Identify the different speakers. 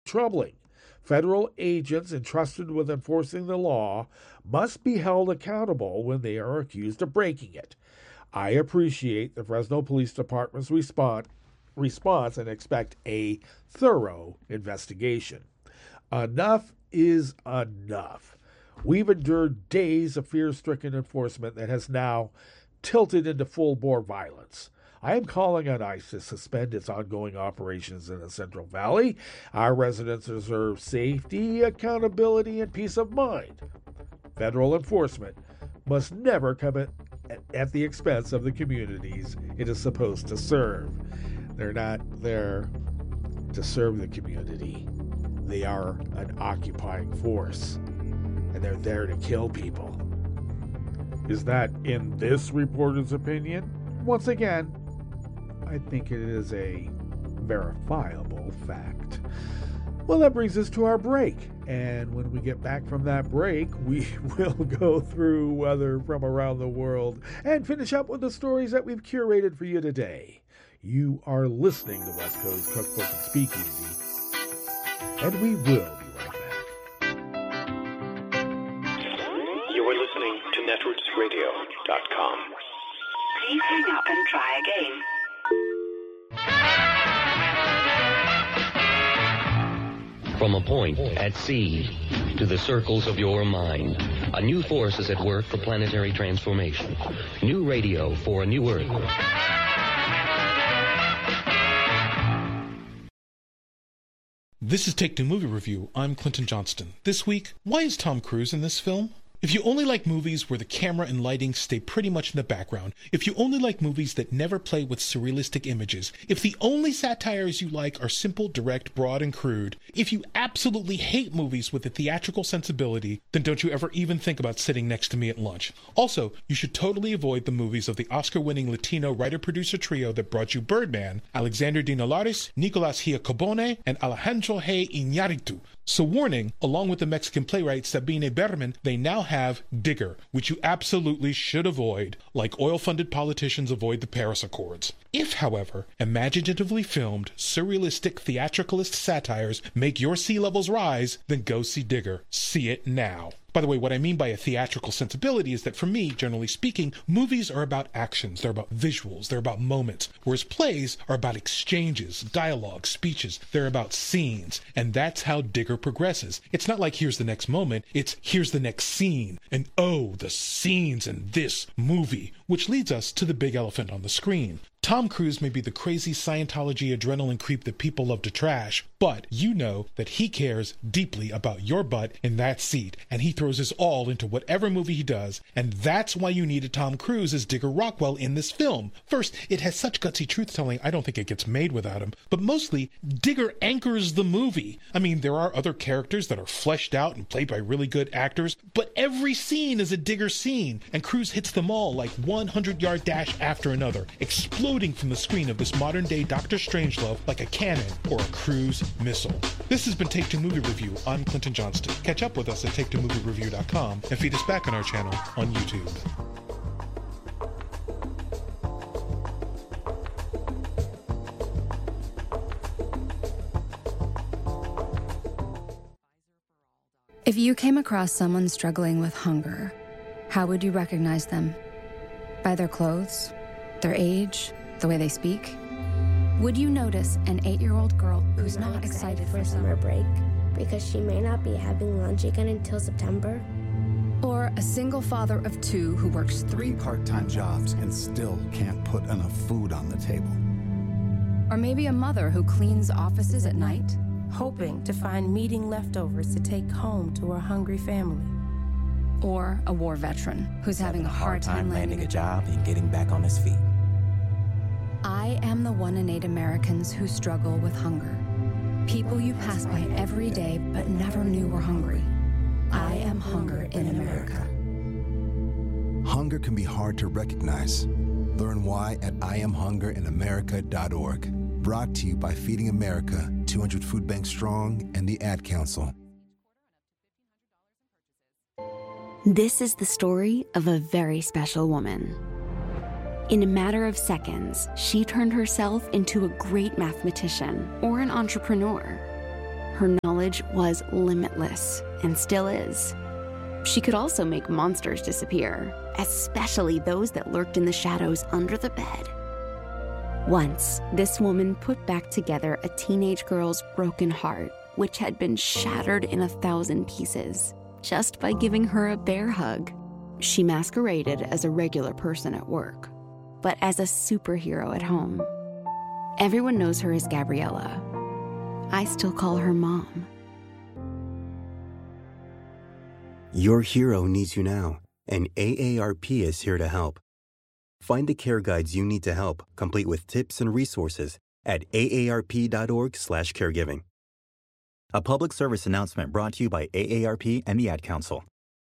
Speaker 1: troubling. Federal agents entrusted with enforcing the law must be held accountable when they are accused of breaking it. I appreciate the Fresno Police Department's response and expect a thorough investigation. Enough is enough. We've endured days of fear-stricken enforcement that has now tilted into full-bore violence. I am calling on ICE to suspend its ongoing operations in the Central Valley. Our residents deserve safety, accountability, and peace of mind. Federal enforcement must never come at the expense of the communities it is supposed to serve. They're not there to serve the community. They are an occupying force, and they're there to kill people. Is that in this reporter's opinion? Once again, I think it is a verifiable fact. Well, that brings us to our break. And when we get back from that break, we will go through weather from around the world and finish up with the stories that we've curated for you today. You are listening to West Coast Cookbook and Speakeasy, and we will be right back.
Speaker 2: You are listening to netrootsradio.com.
Speaker 3: Please hang up and try again.
Speaker 4: From a point at sea to the circles of your mind, a new force is at work for planetary transformation. New radio for a new Earth.
Speaker 5: This is Take Two Movie Review. I'm Clinton Johnston. This week, why is Tom Cruise in this film? If you only like movies where the camera and lighting stay pretty much in the background, if you only like movies that never play with surrealistic images, if the only satires you like are simple, direct, broad, and crude, if you absolutely hate movies with a theatrical sensibility, then don't you ever even think about sitting next to me at lunch. Also, you should totally avoid the movies of the Oscar-winning Latino writer-producer trio that brought you Birdman, Alexander Dinolaris, Nicolas Giacobone, and Alejandro Hey Iñárritu. So warning, along with the Mexican playwright Sabine Berman, they now have Digger, which you absolutely should avoid, like oil-funded politicians avoid the Paris Accords. If, however, imaginatively filmed, surrealistic theatricalist satires make your sea levels rise, then go see Digger. See it now. By the way, what I mean by a theatrical sensibility is that for me, generally speaking, movies are about actions, they're about visuals, they're about moments, whereas plays are about exchanges, dialogue, speeches, they're about scenes, and that's how Digger progresses. It's not like here's the next moment, it's here's the next scene, and oh, the scenes in this movie, which leads us to the big elephant on the screen. Tom Cruise may be the crazy Scientology adrenaline creep that people love to trash, but you know that he cares deeply about your butt in that seat, and he throws his all into whatever movie he does, and that's why you needed Tom Cruise as Digger Rockwell in this film. First, it has such gutsy truth-telling, I don't think it gets made without him, but mostly, Digger anchors the movie. I mean, there are other characters that are fleshed out and played by really good actors, but every scene is a Digger scene, and Cruise hits them all like 100-yard dash after another, exploding from the screen of this modern-day Dr. Strangelove like a cannon or a cruise missile. This has been Take Two Movie Review. I'm Clinton Johnston. Catch up with us at TakeTwoMovieReview.com and feed us back on our channel on YouTube.
Speaker 6: If you came across someone struggling with hunger, how would you recognize them? By their clothes? Their age? The way they speak? Would you notice an 8-year-old girl who's not excited for summer break
Speaker 7: because she may not be having lunch again until September?
Speaker 6: Or a single father of 2 who works 3
Speaker 8: part-time jobs and still can't put enough food on the table?
Speaker 6: Or maybe a mother who cleans offices at night,
Speaker 9: hoping to find meeting leftovers to take home to her hungry family.
Speaker 6: Or a war veteran who's having a hard time
Speaker 10: landing a job and getting back on his feet.
Speaker 6: I am the 1 in 8 Americans who struggle with hunger. People you pass by every day but never knew were hungry. I am hunger in America.
Speaker 8: Hunger can be hard to recognize. Learn why at IamHungerInAmerica.org. Brought to you by Feeding America, 200 Food Banks Strong, and the Ad Council.
Speaker 11: This is the story of a very special woman. In a matter of seconds, she turned herself into a great mathematician or an entrepreneur. Her knowledge was limitless, and still is. She could also make monsters disappear, especially those that lurked in the shadows under the bed. Once, this woman put back together a teenage girl's broken heart, which had been shattered in 1,000 pieces, just by giving her a bear hug. She masqueraded as a regular person at work, but as a superhero at home. Everyone knows her as Gabriella. I still call her Mom.
Speaker 12: Your hero needs you now, and AARP is here to help. Find the care guides you need to help, complete with tips and resources at aarp.org/caregiving.
Speaker 13: A public service announcement brought to you by AARP and the Ad Council.